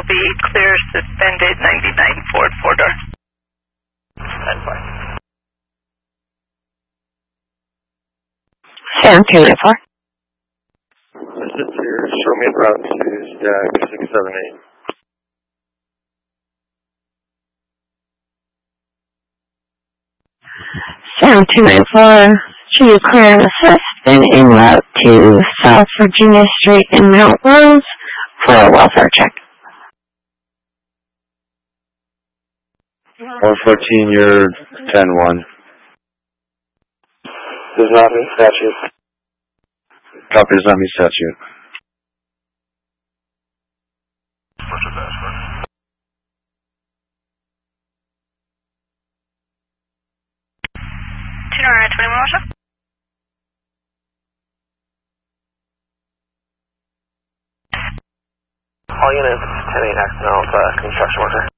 be clear suspended 99 Ford 4-door. Stand by. Sam 284. This is here. Show me en route to Stack 678. Sam 284. Should you clear and assist and en route to South Virginia Street in Mount Rose for a welfare check. 114, you're 10-1. Does not meet statute. Copy, does not meet statute. Tuner 21 Russia. All units, 10-8 accident of construction worker.